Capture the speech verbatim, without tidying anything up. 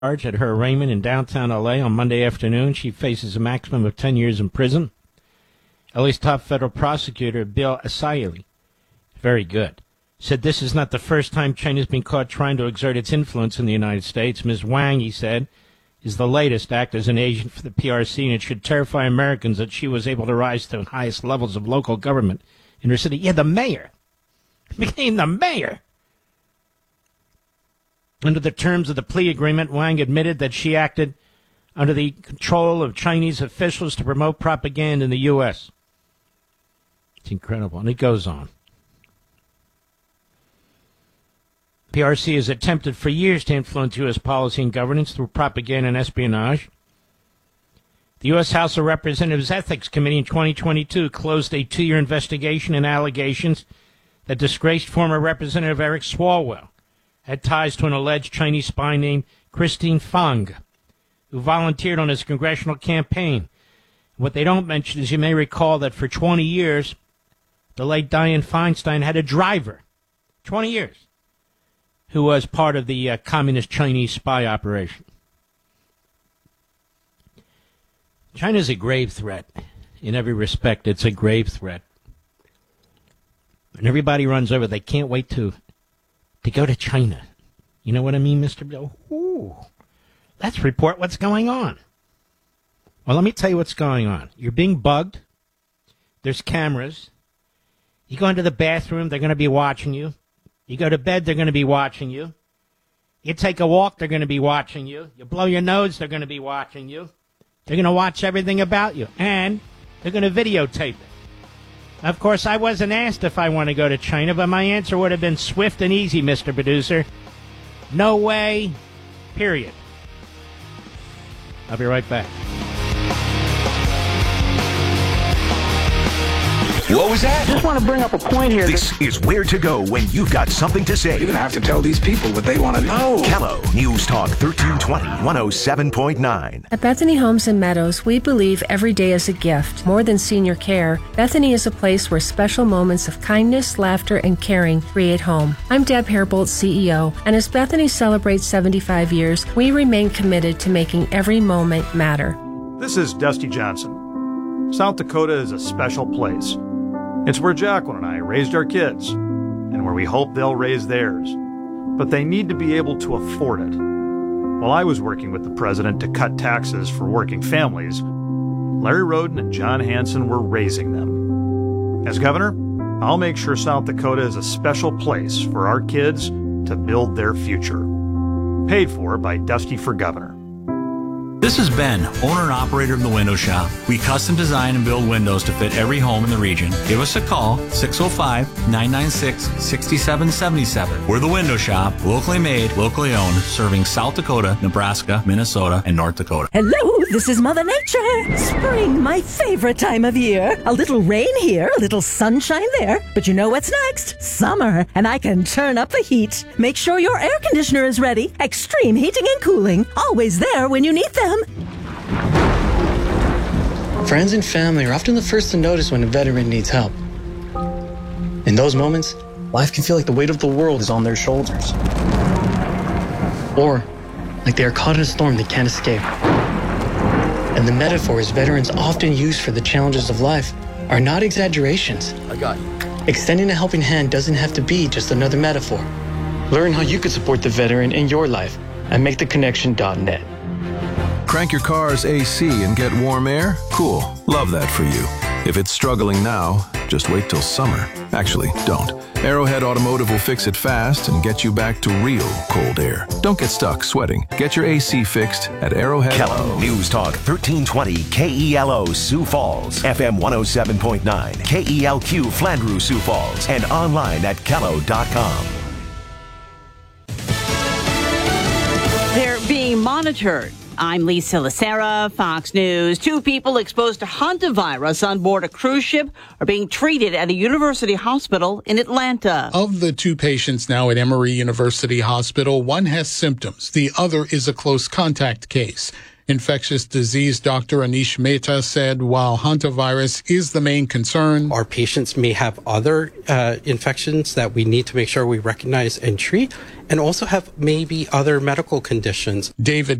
charge at her arraignment in downtown L A on Monday afternoon. She faces a maximum of ten years in prison. L A's top federal prosecutor, Bill Asaili, very good, said this is not the first time China's been caught trying to exert its influence in the United States. Miz Wang, he said, is the latest act as an agent for the P R C, and it should terrify Americans that she was able to rise to the highest levels of local government in her city. Yeah, the mayor. Became the mayor. Under the terms of the plea agreement, Wang admitted that she acted under the control of Chinese officials to promote propaganda in the U S It's incredible, and it goes on. P R C has attempted for years to influence U S policy and governance through propaganda and espionage. The U S House of Representatives Ethics Committee in twenty twenty-two closed a two-year investigation and allegations that disgraced former Representative Eric Swalwell had ties to an alleged Chinese spy named Christine Fang, who volunteered on his congressional campaign. What they don't mention is you may recall that for twenty years, the late Dianne Feinstein had a driver, twenty years, who was part of the uh, communist Chinese spy operation. China's a grave threat. In every respect, it's a grave threat. And everybody runs over. They can't wait to to go to China. You know what I mean, Mister Bill? Ooh, let's report what's going on. Well, let me tell you what's going on. You're being bugged. There's cameras. You go into the bathroom, they're going to be watching you. You go to bed, they're going to be watching you. You take a walk, they're going to be watching you. You blow your nose, they're going to be watching you. They're going to watch everything about you. And they're going to videotape it. Of course, I wasn't asked if I want to go to China, but my answer would have been swift and easy, Mister Producer. No way, period. I'll be right back. What was that? Just want to bring up a point here. This is Where to Go when you've got something to say. You're going to have to tell these people what they want to know. Kello News Talk thirteen twenty, one oh seven point nine. At Bethany Homes and Meadows, we believe every day is a gift. More than senior care, Bethany is a place where special moments of kindness, laughter, and caring create home. I'm Deb Hairbolt, C E O, and as Bethany celebrates seventy-five years, we remain committed to making every moment matter. This is Dusty Johnson. South Dakota is a special place. It's where Jacqueline and I raised our kids, and where we hope they'll raise theirs. But they need to be able to afford it. While I was working with the president to cut taxes for working families, Larry Roden and John Hanson were raising them. As governor, I'll make sure South Dakota is a special place for our kids to build their future. Paid for by Dusty for Governor. This is Ben, owner and operator of The Window Shop. We custom design and build windows to fit every home in the region. Give us a call, six oh five, nine nine six, six seven seven seven. We're The Window Shop, locally made, locally owned, serving South Dakota, Nebraska, Minnesota, and North Dakota. Hello, this is Mother Nature. Spring, my favorite time of year. A little rain here, a little sunshine there. But you know what's next? Summer, and I can turn up the heat. Make sure your air conditioner is ready. Extreme heating and cooling, always there when you need them. Friends and family are often the first to notice when a veteran needs help. In those moments, life can feel like the weight of the world is on their shoulders. Or like they are caught in a storm they can't escape. And the metaphors veterans often use for the challenges of life are not exaggerations. I got you. Extending a helping hand doesn't have to be just another metaphor. Learn how you could support the veteran in your life at make the connection dot net. Crank your car's A C and get warm air? Cool. Love that for you. If it's struggling now, just wait till summer. Actually, don't. Arrowhead Automotive will fix it fast and get you back to real cold air. Don't get stuck sweating. Get your A C fixed at Arrowhead. Kello News Talk thirteen twenty K E L O Sioux Falls, F M one oh seven point nine, K E L Q Flandreau Sioux Falls, and online at kello dot com. They're being monitored. I'm Lisa Lacera, Fox News. Two people exposed to hantavirus on board a cruise ship are being treated at a university hospital in Atlanta. Of the two patients now at Emory University Hospital, one has symptoms. The other is a close contact case. Infectious disease doctor Anish Mehta said while hantavirus is the main concern, our patients may have other uh, infections that we need to make sure we recognize and treat, and also have maybe other medical conditions. David